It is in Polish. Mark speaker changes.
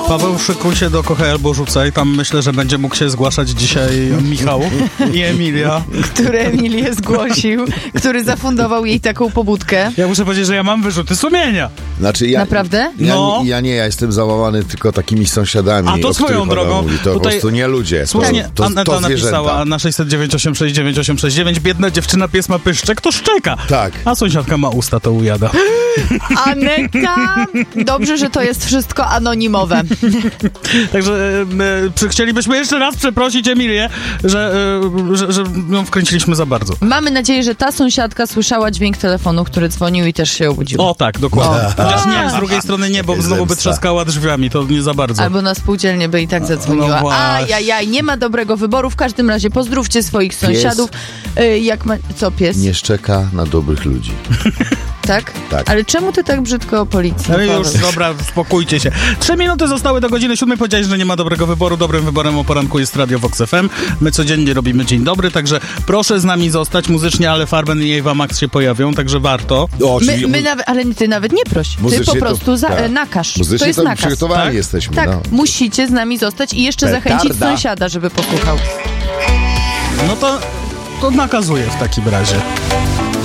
Speaker 1: Paweł, szykuj się do Kochaj albo Rzucaj. Tam myślę, że będzie mógł się zgłaszać dzisiaj Michał i Emilia.
Speaker 2: Który Emilię zgłosił, który zafundował jej taką pobudkę.
Speaker 1: Ja muszę powiedzieć, że ja mam wyrzuty sumienia.
Speaker 3: Znaczy
Speaker 2: Naprawdę?
Speaker 3: Ja jestem załamany tylko takimi sąsiadami.
Speaker 1: A to swoją drogą.
Speaker 3: Mówi. To po prostu nie ludzie.
Speaker 1: Słusznie,
Speaker 3: to
Speaker 1: Aneta
Speaker 3: zwierzęta.
Speaker 1: napisała na 609869869. Biedna dziewczyna, pies ma pyszczek, to szczeka.
Speaker 3: Tak.
Speaker 1: A sąsiadka ma usta, to ujada.
Speaker 2: Aneta, dobrze, że to jest wszystko anonimowe.
Speaker 1: Także chcielibyśmy jeszcze raz przeprosić Emilię, że ją wkręciliśmy za bardzo.
Speaker 2: Mamy nadzieję, że ta sąsiadka słyszała dźwięk telefonu, który dzwonił i też się obudziła.
Speaker 1: O tak, dokładnie. Chociaż nie, z drugiej strony nie, bo znowu by trzaskała drzwiami, to nie za bardzo.
Speaker 2: Albo na spółdzielnię by i tak zadzwoniła.
Speaker 1: No właśnie.
Speaker 2: Ajajaj, nie ma dobrego wyboru. W każdym razie pozdrówcie swoich sąsiadów. Co pies?
Speaker 3: Nie szczeka na dobrych ludzi.
Speaker 2: Tak?
Speaker 3: Tak.
Speaker 2: Ale czemu ty tak brzydko o policji?
Speaker 1: No już, dobra, spokójcie się. 3 minuty zostały do godziny 7. Powiedziałeś, że nie ma dobrego wyboru. Dobrym wyborem o poranku jest Radio Vox FM. My codziennie robimy Dzień Dobry, także proszę z nami zostać muzycznie, ale Farben i Ewa Max się pojawią, także warto.
Speaker 2: Ale ty nawet nie proś. Ty po prostu nakaż.
Speaker 3: Muzycznie
Speaker 2: to jest nakaz.
Speaker 3: przygotowani
Speaker 1: tak?
Speaker 3: jesteśmy.
Speaker 2: Tak,
Speaker 3: no.
Speaker 2: musicie z nami zostać i jeszcze zachęcić sąsiada, żeby posłuchał.
Speaker 1: No to nakazuję w takim razie.